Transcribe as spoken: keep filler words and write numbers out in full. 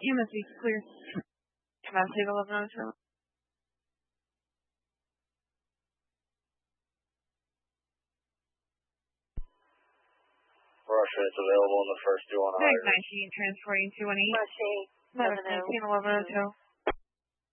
You must be clear. Come on, save eleven oh two. Russia is available in the first two on higher. nineteen, transporting two one eight. Russia, nineteen, eleven oh two.